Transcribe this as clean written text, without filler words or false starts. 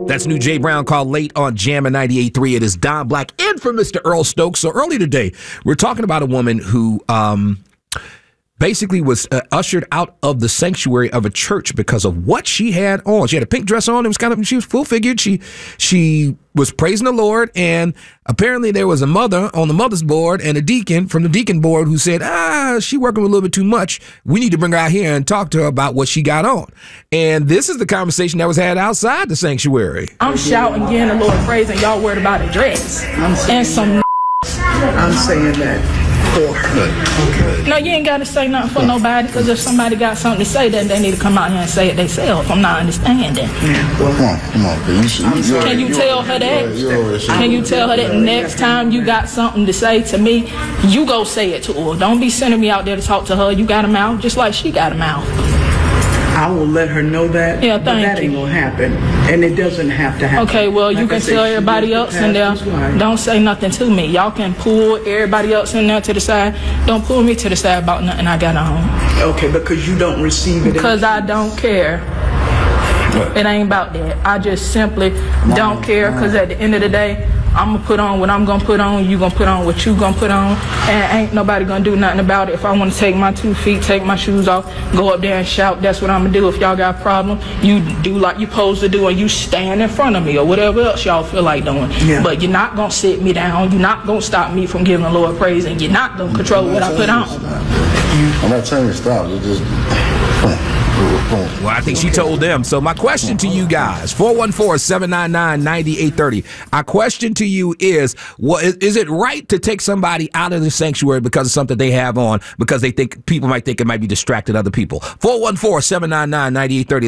That's new Jay Brown called Late on Jammin' 98.3. It is Don Black in for Mr. Earl Stokes. So early today, we're talking about a woman who basically was ushered out of the sanctuary of a church because of what she had on. She had a pink dress on. It was she was full figured. She was praising the Lord, and apparently there was a mother on the mother's board and a deacon from the deacon board who said, she working a little bit too much. We need to bring her out here and talk to her about what she got on. And this is the conversation that was had outside the sanctuary. I'm shouting, getting the Lord praise, and y'all worried about a dress and some. I'm saying that for her. No, you ain't got to say nothing for nobody, because if somebody got something to say, then they need to come out here and say it themselves. I'm not understanding. Yeah, well, come on, can you tell her that? Can you tell her that next time you got something to say to me, you go say it to her. Don't be sending me out there to talk to her. You got a mouth just like she got a mouth. I will let her know that, yeah, but that ain't gonna happen, and it doesn't have to happen. Okay, well, you can tell everybody else in there, don't say nothing to me. Y'all can pull everybody else in there to the side. Don't pull me to the side about nothing I got on. Okay, because you don't receive it. Because I don't care. It ain't about that. I just simply don't care, because at the end of the day, I'm going to put on what I'm going to put on, you going to put on what you going to put on, and ain't nobody going to do nothing about it. If I want to take my 2 feet, take my shoes off, go up there and shout, that's what I'm going to do. If y'all got a problem, you do like you supposed to do, and you stand in front of me or whatever else y'all feel like doing. Yeah. But you're not going to sit me down. You're not going to stop me from giving the Lord praise, and you're not going to control what I put on. I'm not telling you to stop. You're just... Well, I think she told them. So my question to you guys, 414-799-9830. Our question to you is it right to take somebody out of the sanctuary because of something they have on, because they think people might think it might be distracting other people? 414-799-9830.